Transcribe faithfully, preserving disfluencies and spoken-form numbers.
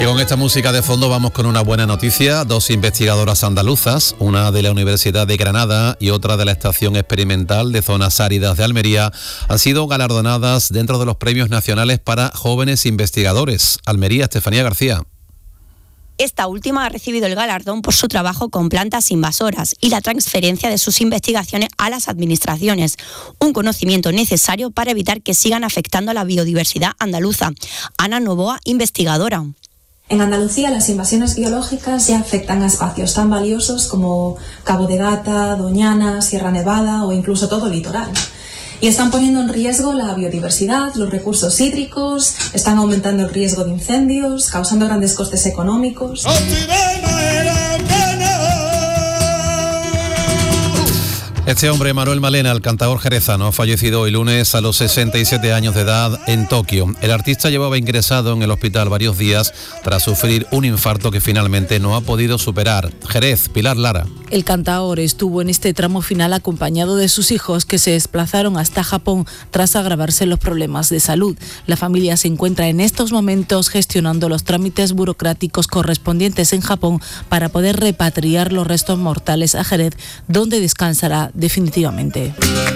Y con esta música de fondo vamos con una buena noticia. Dos investigadoras andaluzas, una de la Universidad de Granada y otra de la Estación Experimental de Zonas Áridas de Almería, han sido galardonadas dentro de los premios nacionales para jóvenes investigadores. Almería, Estefanía García. Esta última ha recibido el galardón por su trabajo con plantas invasoras y la transferencia de sus investigaciones a las administraciones, un conocimiento necesario para evitar que sigan afectando a la biodiversidad andaluza. Ana Novoa, investigadora. En Andalucía las invasiones biológicas ya afectan a espacios tan valiosos como Cabo de Gata, Doñana, Sierra Nevada o incluso todo el litoral. Y están poniendo en riesgo la biodiversidad, los recursos hídricos, están aumentando el riesgo de incendios, causando grandes costes económicos. Este hombre, Manuel Malena, el cantador jerezano, ha fallecido hoy lunes a los sesenta y siete años de edad en Tokio. El artista llevaba ingresado en el hospital varios días tras sufrir un infarto que finalmente no ha podido superar. Jerez, Pilar Lara. El cantador estuvo en este tramo final acompañado de sus hijos, que se desplazaron hasta Japón tras agravarse los problemas de salud. La familia se encuentra en estos momentos gestionando los trámites burocráticos correspondientes en Japón para poder repatriar los restos mortales a Jerez, donde descansará definitivamente.